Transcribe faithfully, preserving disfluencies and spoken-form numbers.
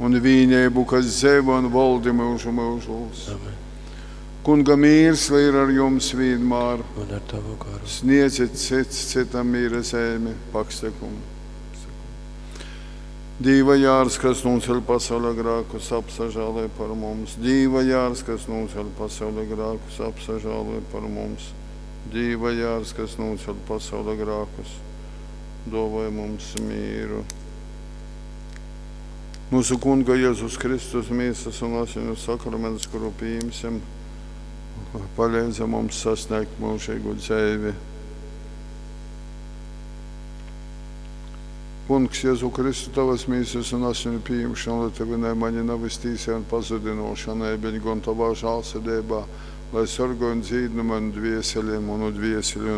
un vīņēbu, kas zem un valdi mūžu mūžos. Amen. Kunga mīrs, lai ir ar jums vienmēr. Un ar tavu garu. Sniedziet cits citam mīra zemi, pakstekumu. Dīva jārs, kas nuncēl pasaulē grēkus, apsažālē par mums. Dīva jārs, kas nuncēl pasaulē grēkus, apsažālē par mums. Dīva jārs, kas nuncēl pasaulē grēkus, dāvāj mums mīru. Mūsu Kunga Jēzus Kristus miesas un asinu sakraments, kuru pieņemsim, palīdza mums sasniegt mūžīgu dzīvi. Kungs, Jēzu Kristu, tavas miesas un asinu pieņemšana, lai tevi nemani navestīsi un pazudinošana, bet gan tavā žālsirdībā, lai sargoju un dzīvinu manu dvieseļiem un dvieseļiem